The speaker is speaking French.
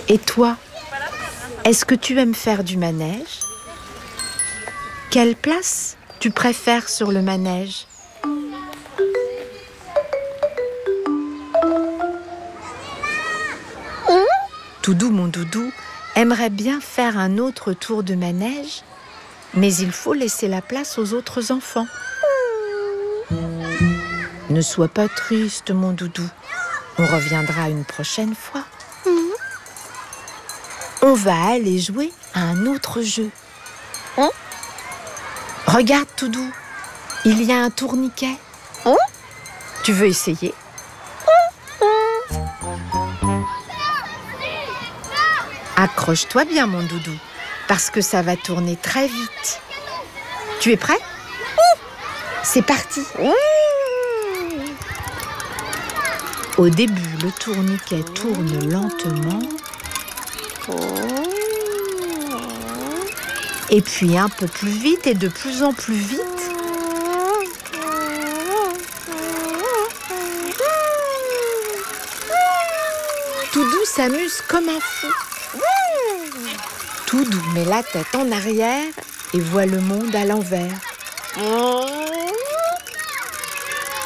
Et toi, est-ce que tu aimes faire du manège? Quelle place tu préfères sur le manège? Toudou, mon doudou, aimerait bien faire un autre tour de manège, mais il faut laisser la place aux autres enfants. Ne sois pas triste, mon doudou. On reviendra une prochaine fois. On va aller jouer à un autre jeu. Regarde, Toudou, il y a un tourniquet. Tu veux essayer? Accroche-toi bien, mon doudou, parce que ça va tourner très vite. Tu es prêt? C'est parti. Au début, le tourniquet tourne lentement. Et puis un peu plus vite et de plus en plus vite. Toudou s'amuse comme un fou. Toudou met la tête en arrière et voit le monde à l'envers.